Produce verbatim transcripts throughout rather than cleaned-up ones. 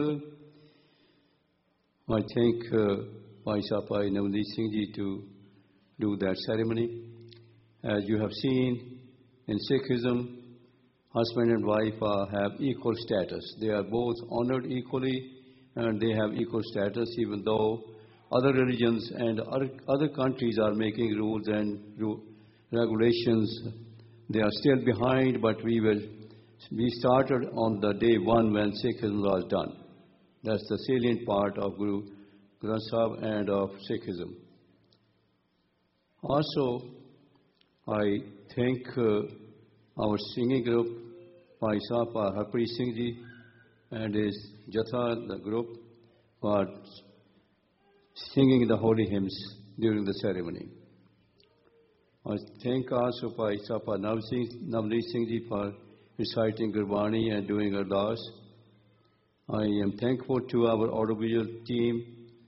I thank uh, Bhai Sapai Navneet Singh Ji to do that ceremony. As you have seen, in Sikhism, husband and wife uh, have equal status. They are both honored equally and they have equal status, even though other religions and other, other countries are making rules and ru- regulations. They are still behind, but we will. We started on the day one when Sikhism was done. That's the salient part of Guru Granth Sahib and of Sikhism. Also, I thank uh, our singing group, Bhai Sapa Harpreet Singh Ji and his Jatha, the group, for singing the holy hymns during the ceremony. I thank also Bhai Sapa Navneet Singh Ji for reciting Gurbani and doing Ardas. I am thankful to our audiovisual team,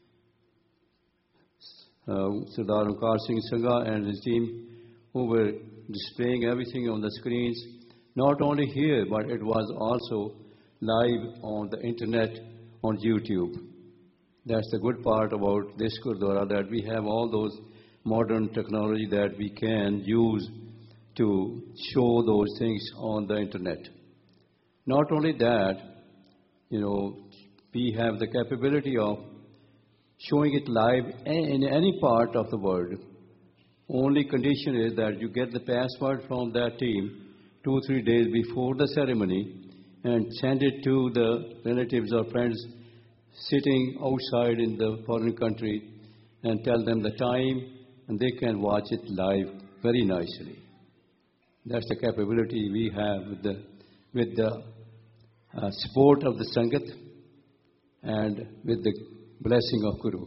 uh, Sardar Omkar Singh Sangha and his team, who were displaying everything on the screens, not only here, but it was also live on the internet, on YouTube. That's the good part about this Gurdwara, that we have all those modern technology that we can use to show those things on the internet. Not only that, you know, we have the capability of showing it live in any part of the world. Only condition is that you get the password from that team two, three days before the ceremony and send it to the relatives or friends sitting outside in the foreign country and tell them the time, and they can watch it live very nicely. That's the capability we have with the, with the uh, support of the Sangat and with the blessing of Guru.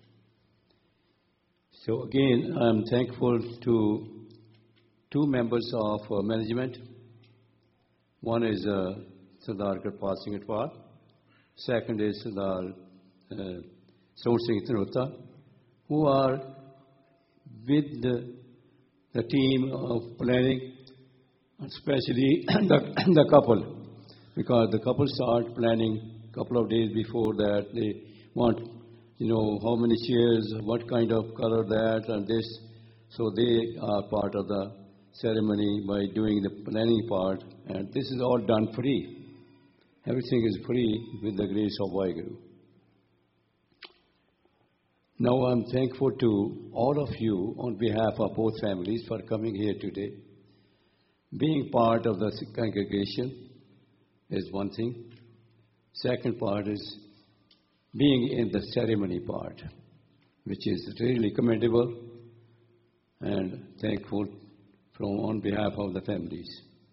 So again, I'm thankful to two members of uh, management. One is uh, Sardar Kirpal Singh Atwal. Second is Sardar uh, Sound Singh Thanota, who are with the, the team of planning, especially the, the couple, because the couple start planning a couple of days before that. They want, you know, how many chairs, what kind of color that and this. So they are part of the ceremony by doing the planning part, and this is all done free. Everything is free with the grace of Vaheguru. Now I'm thankful to all of you on behalf of both families for coming here today. Being part of the congregation is one thing. Second part is being in the ceremony part, which is really commendable and thankful from on behalf of the families.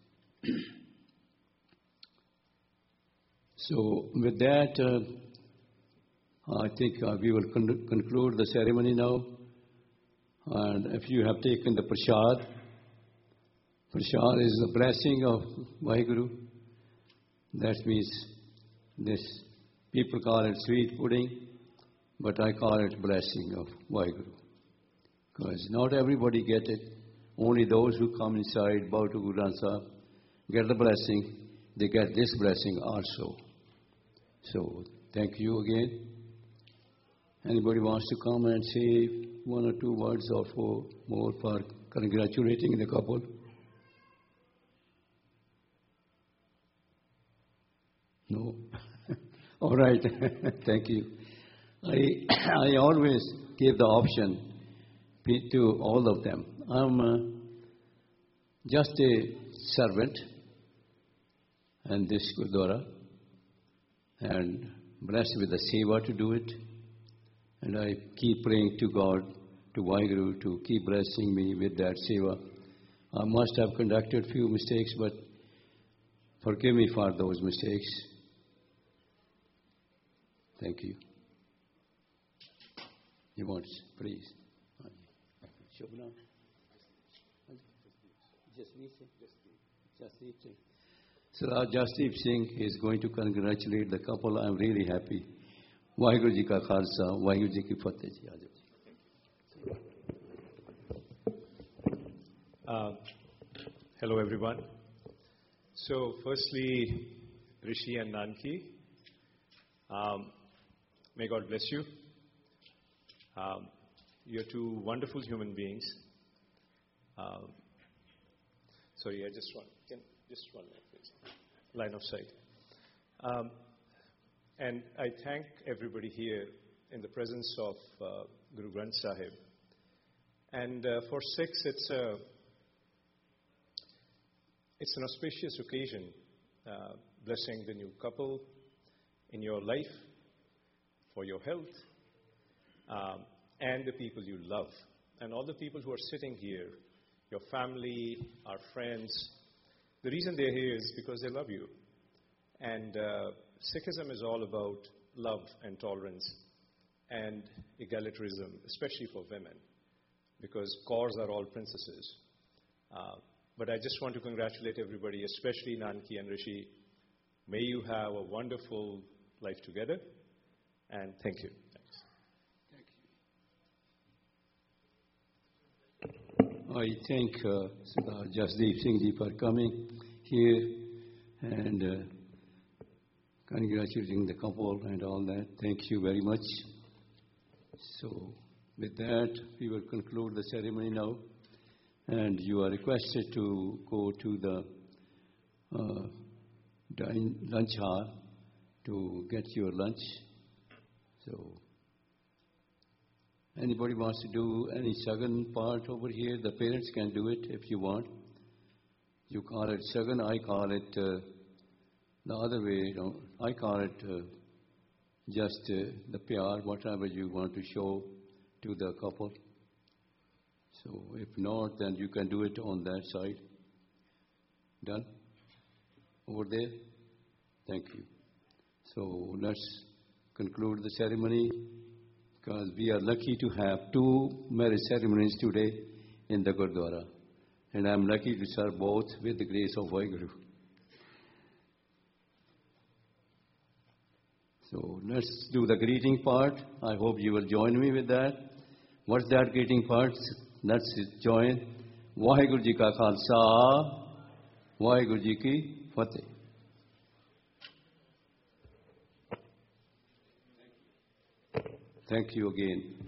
So with that, uh, I think uh, we will con- conclude the ceremony now. And if you have taken the prasad, prasad is the blessing of Vaheguru. That means this, people call it sweet pudding, but I call it blessing of Vaheguru. Because not everybody get it. Only those who come inside, bow to Guru Granth Sahib, get the blessing. They get this blessing also. So, thank you again. Anybody wants to come and say one or two words or four more for congratulating the couple? No? All right. Thank you. I, I always give the option to all of them. I'm uh, just a servant in this Gurdwara and blessed with the seva to do it. And I keep praying to God, to Vaheguru, to keep blessing me with that seva. I must have conducted few mistakes, but forgive me for those mistakes. Thank you. You want, please. Shobhana. Jasdeep Singh. Sir, Jasdeep Singh is going to congratulate the couple. I'm really happy. Vaheguru Ji ka Khalsa, Vaheguru Ji ki Fateh Ji. Uh, hello, everyone. So, firstly, Rishi and Nanki, Um, may God bless you. Um, you're two wonderful human beings. Um, sorry, I just want, can, just one minute, please. Line of sight. Um, and I thank everybody here in the presence of uh, Guru Granth Sahib. And uh, for Sikhs, it's a it's an auspicious occasion, uh, blessing the new couple in your life, for your health, um, and the people you love, and all the people who are sitting here, your family, our friends. The reason they're here is because they love you. And uh, Sikhism is all about love and tolerance and egalitarianism, especially for women, because Kaurs are all princesses. Uh, but I just want to congratulate everybody, especially Nanki and Rishi. May you have a wonderful life together, and thank you. Thanks. I thank uh, Sardar Jasdeep Singh Ji for coming here and uh, congratulating the couple and all that. Thank you very much. So, with that, we will conclude the ceremony now. And you are requested to go to the uh, dine, lunch hall to get your lunch. So, anybody wants to do any Sagan part over here, the parents can do it if you want. You call it Sagan, I call it uh, the other way. You know, I call it uh, just uh, the pyar, whatever you want to show to the couple. So if not, then you can do it on that side. Done? Over there? Thank you. So let's conclude the ceremony, because we are lucky to have two marriage ceremonies today in the Gurdwara. And I'm lucky to serve both with the grace of Vaheguru. So let's do the greeting part. I hope you will join me with that. What's that greeting part? Let's join. Vaheguru Ji Ka Khalsa, Vaheguru Ji Ki Fateh. Thank you again.